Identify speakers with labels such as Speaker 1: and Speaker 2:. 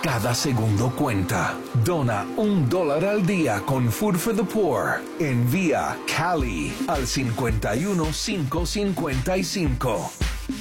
Speaker 1: Cada segundo cuenta. Dona $1 al día con Food for the Poor. Envía Cali al 51555.